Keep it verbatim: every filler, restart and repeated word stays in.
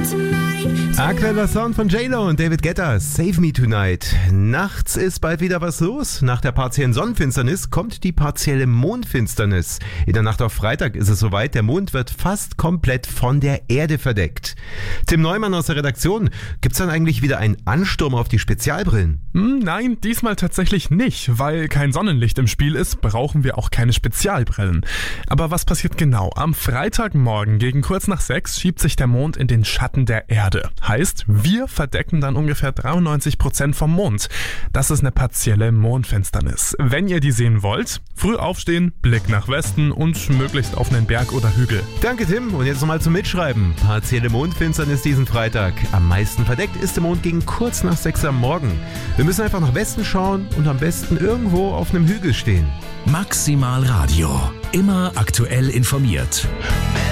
Aktueller Sound von J-Lo und David Guetta, Save Me Tonight. Nachts ist bald wieder was los. Nach der partiellen Sonnenfinsternis kommt die partielle Mondfinsternis. In der Nacht auf Freitag ist es soweit, der Mond wird fast komplett von der Erde verdeckt. Tim Neumann aus der Redaktion, gibt's dann eigentlich wieder einen Ansturm auf die Spezialbrillen? Hm, nein, diesmal tatsächlich nicht. Weil kein Sonnenlicht im Spiel ist, brauchen wir auch keine Spezialbrillen. Aber was passiert genau? Am Freitagmorgen gegen kurz nach sechs schiebt sich der Mond in den Schatten der Erde. Heißt, wir verdecken dann ungefähr dreiundneunzig Prozent vom Mond. Das ist eine partielle Mondfinsternis. Wenn ihr die sehen wollt, früh aufstehen, Blick nach Westen und möglichst auf einen Berg oder Hügel. Danke Tim und jetzt nochmal zum Mitschreiben. Partielle Mondfinsternis diesen Freitag. Am meisten verdeckt ist der Mond gegen kurz nach sechs am Morgen. Wir müssen einfach nach Westen schauen und am besten irgendwo auf einem Hügel stehen. Maximal Radio. Immer aktuell informiert.